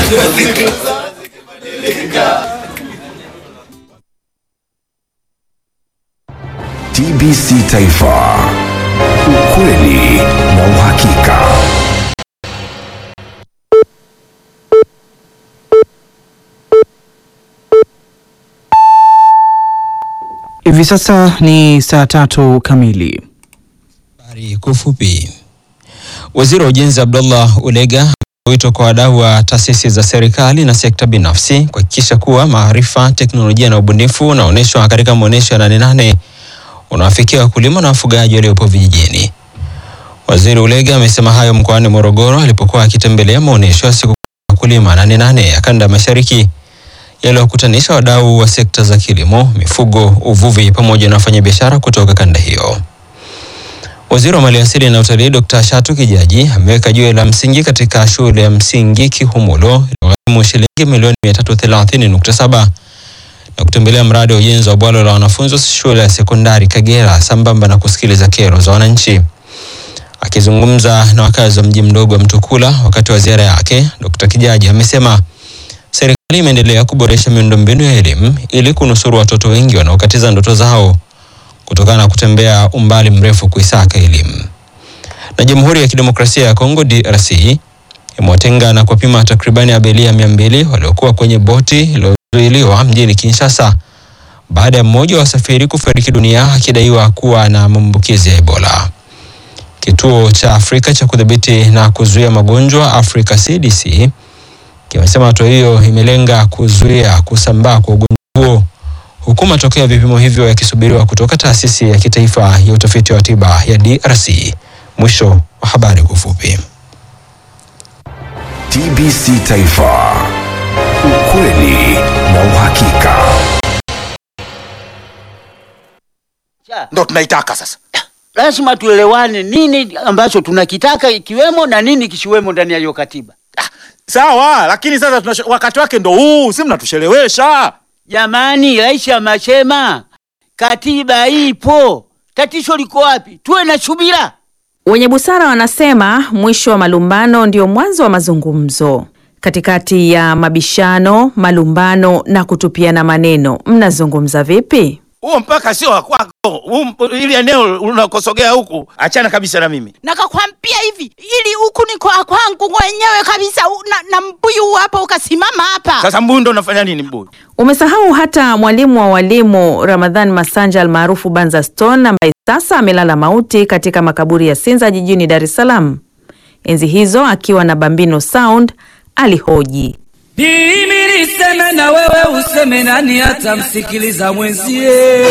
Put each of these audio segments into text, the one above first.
TBC Taifa, ukweli na uhakika. Hivi sasa ni saa 3 kamili. Habari kwa ufupi. Waziri wa Ujenzi Abdullah Ulega wito kwa wadau wa taasisi za serikali na sekta binafsi kuhakikisha kuwa maarifa, teknolojia na ubunifu unaonyeshwa katika maonyesho ya 88 unawafikia wakulima na wafugaji waliopo vijijini. Waziri Ulega amesema hayo mkoani Morogoro alipokuwa akitembelea maonyesho ya siku ya wakulima 88 ya kanda mashariki yaliyokutanisha wadau wa sekta za kilimo, mifugo, uvuvi pamoja na wafanyabiashara kutoka kanda hiyo. Waziri wa Maliasili na Utalii Dr. Shatu Kijaji ameweka jiwe la msingi katika shule ya msingi Kihumulo iliyogharimu shilingi milioni 330.7 na kutembelea mradi wa ujenzi wa bwalo la wanafunzi wa shule ya sekondari Kagera sambamba na kusikiliza kero za wananchi. Akizungumza na wakazi wa mji mdogo wa Mtukula wakati wa ziara yake, Dr. Kijaji amesema serikali imeendelea kuboresha miundombinu ya elimu ili kunusuru watoto wengi wanaokatiza ndoto zao kutokana na kutembea umbali mrefu kuisaka elimu. Na Jamhuri ya Kidemokrasia ya Kongo DRC imewatenga na kupima takribani abiria 200 waliokuwa kwenye boti iliyozuiliwa mjini Kinshasa baada ya mmoja wa wasafiri kufariki dunia akidaiwa kuwa na maambukizi ya Ebola. Kituo cha Afrika cha kudhibiti na kuzuia magonjwa Africa CDC kimesema hatua hiyo imelenga kuzuia kusambaa kwa ugonjwa huo, huku matokeo ya vipimo hivyo yakisubiriwa kutoka taasisi ya kitaifa ya utafiti wa tiba ya DRC. Mwisho wa habari kwa ufupi. TBC Taifa, ukweli na uhakika. Ndo tunaitaka sasa. Lazima tuelewane nini ambacho tunakitaka ikiwemo na nini kisiwemo ndani ya hiyo katiba. Sawa, lakini sasa wakati wake ndo huu, si mnatushelewesha. Jamani, rais amesema katiba ipo. Tatizo liko wapi? Tuwe na subira. Wenye busara wanasema mwisho wa malumbano ndio mwanzo wa mazungumzo. Katikati ya mabishano, malumbano na kutupiana maneno, mnazungumza vipi? Huo mpaka sio wa kwako. Ili eneo unakosogea huku, achana kabisa na mimi. Nakakwambia hivi, ili huku ni kwa kwangu mwenyewe kabisa, na mbuyu hapa ukasimama hapa. Sasa mbuyu ndo unafanya nini mbuyu? Umesahau hata mwalimu wa walimu Ramadhan Masanja almaarufu Banza Stone ambaye sasa amelala mauti katika makaburi ya Sinza jijini Dar es Salaam. Enzi hizo akiwa na Bambino Sound alihoji, mimi niseme na wewe useme, nani hata msikiliza mwenzie?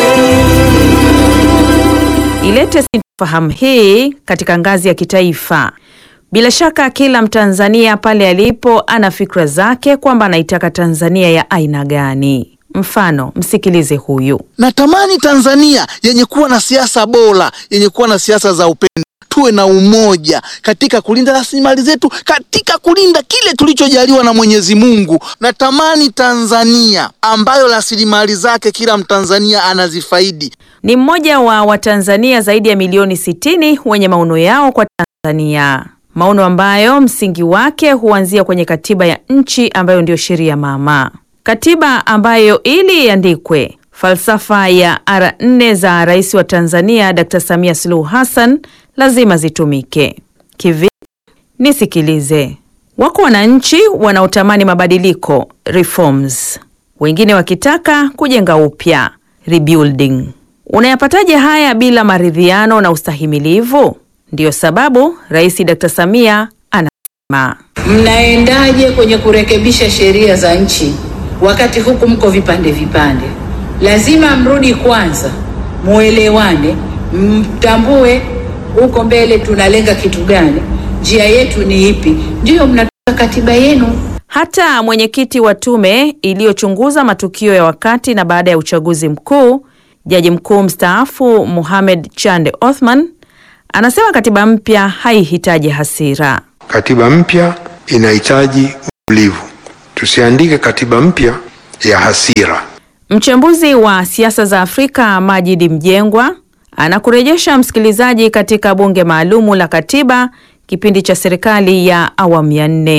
Ilete sintofahamu hii katika ngazi ya kitaifa. Bila shaka kila Mtanzania pale alipo ana fikra zake kwamba anaitaka Tanzania ya aina gani. Mfano, msikilize huyu. Natamani Tanzania yenye kuwa na siasa bora, yenye kuwa na siasa za upendo. Tuwe na umoja katika kulinda rasilimali zetu, katika kulinda kile tulichojaliwa na Mwenyezi Mungu. Natamani Tanzania ambayo rasilimali zake kila Mtanzania anazifaidi. Ni mmoja wa Watanzania zaidi ya milioni 60 wenye maono yao kwa Tanzania. Maono ambayo msingi wake huanzia kwenye katiba ya nchi ambayo ndio sheria mama. Katiba ambayo ili iandikwe, falsafa ya R4 za Rais wa Tanzania Dr. Samia Suluhu Hassan lazima zitumike. Kivipi? Nisikilize. Wako wananchi wanaotamani mabadiliko, reforms. Wengine wakitaka kujenga upya, rebuilding. Unayapataje haya bila maridhiano na ustahimilivu? Ndiyo sababu Rais Dr. Samia anasema, mnaendaje kwenye kurekebisha sheria za nchi wakati huku mko vipande vipande? Lazima mrudi kwanza, muelewane, mtambue huko mbele tunalenga kitu gani, njia yetu ni ipi, ndio mnatoka katiba yenu. Hata mwenyekiti wa tume iliyochunguza matukio ya wakati na baada ya uchaguzi mkuu, Jaji Mkuu mstaafu Mohamed Chande Othman, anasema katiba mpya haihitaji hasira. Katiba mpya inahitaji utulivu. Tusiandike katiba mpya ya hasira. Mchambuzi wa siasa za Afrika Majidi Mjengwa anakurejesha msikilizaji katika bunge maalumu la katiba kipindi cha serikali ya awamu ya 4.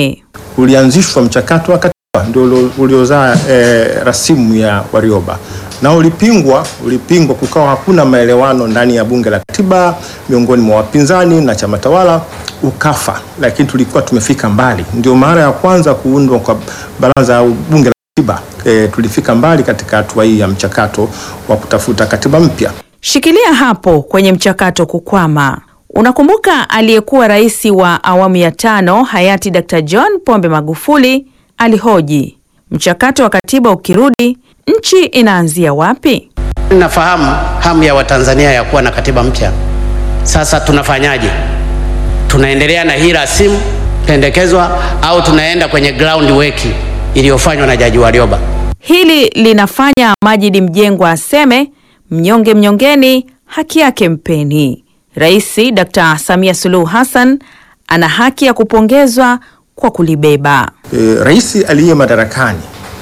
ulianzishwa mchakato wa katiba ndio uliozaa rasimu ya Warioba, na ulipingwa, kukawa hakuna maelewano ndani ya bunge la katiba miongoni mwa wapinzani na chama tawala, ukafa. Lakini tulikuwa tumefika mbali, ndio mara ya kwanza kuundwa kwa baraza au bunge la katiba. Tulifika mbali katika hatua hii ya mchakato wa kutafuta katiba mpya. Shikilia hapo kwenye mchakato kukwama. Unakumbuka aliyekuwa rais wa awamu ya 5 hayati Dr. John Pombe Magufuli alihoji, mchakato wa katiba ukirudi, nchi inaanzia wapi? Nafahamu hamu ya Watanzania ya kuwa na katiba mpya. Sasa tunafanyaje? Tunaendelea na hii rasimu pendekezwa au tunaenda kwenye ground work iliyofanywa na Jaji Warioba? Hili linafanya Majid Mjengwa aseme, mnyonge mnyongeni, haki yake mpeni. Rais Dr. Samia Suluhu Hassan ana haki ya kupongezwa kwa kulibeba. Rais aliye madarakani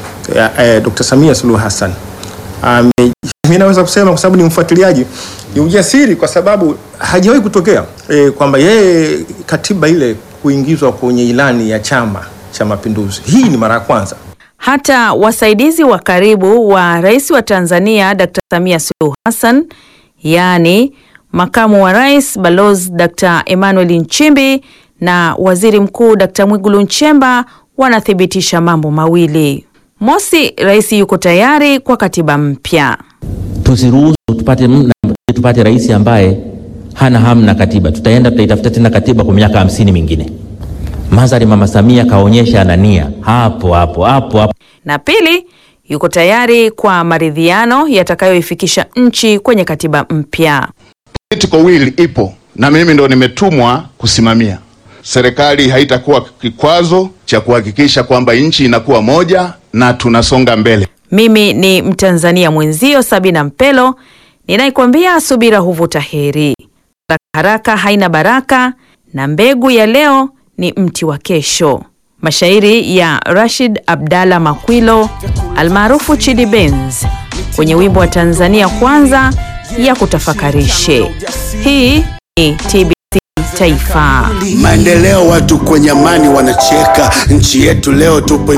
Dr. Samia Suluhu Hassan, mimi naweza kusema kwa sababu ni mfuatiliaji, ni ujasiri, kwa sababu hajawahi kutokea kwamba yeye katiba ile kuingizwa kwenye ilani ya Chama cha Mapinduzi. Hii ni mara ya kwanza. Hata wasaidizi wa karibu wa rais wa Tanzania Dr. Samia Suluhu Hassan, yani makamu wa rais Balozi Dr. Emmanuel Nchimbi na waziri mkuu Dr. Mwigulu Nchemba wanathibitisha mambo mawili. Mosi, rais yuko tayari kwa katiba mpya. Tusiruhusu tupate rais ambaye hana hamu na katiba. Tutaitafuta tena katiba kwa miaka 50 mingine. Mazari Mama Samia kaonyesha anania hapo. Na pili, yuko tayari kwa maridhiano yatakayoifikisha nchi kwenye katiba mpya. Political will ipo na mimi ndo nimetumwa kusimamia. Serikali haitakuwa kikwazo cha kuhakikisha kwamba nchi inakuwa moja na tunasonga mbele. Mimi ni Mtanzania mwenzio Sabina Mpelo, ninaikwambia subira huvuta heri. Haraka haina baraka, na mbegu ya leo ni mti wa kesho. Mashairi ya Rashid Abdalla Makwilo almaarufu Chidi Benz kwenye wimbo wa Tanzania Kwanza ya kutafakarishe. Hii ni TBC Taifa. Maendeleo, watu kwenye amani wanacheka, nchi yetu leo tupo